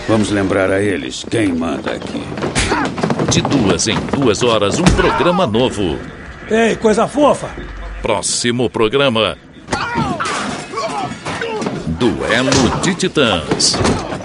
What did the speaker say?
Vamos lembrar a eles quem manda aqui. De 2 em 2 horas, um programa novo. Ei, coisa fofa! Próximo programa: Duelo de Titãs.